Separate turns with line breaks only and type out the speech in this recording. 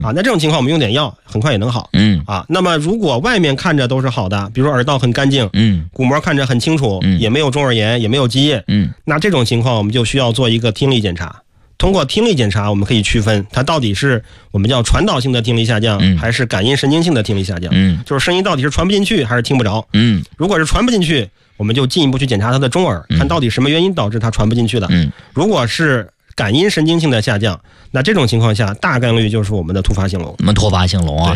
啊，那这种情况我们用点药很快也能好。那么如果外面看着都是好的，比如耳道很干净，鼓膜看着很清楚，也没有中耳炎，也没有积液，那这种情况我们就需要做一个听力检查。通过听力检查，我们可以区分它到底是我们叫传导性的听力下降，还是感应神经性的听力下降。就是声音到底是传不进去还是听不着。如果是传不进去，我们就进一步去检查它的中耳，看到底什么原因导致它传不进去的。如果是感应神经性的下降，那这种情况下大概率就是我们的突发性聋。
突发性聋啊。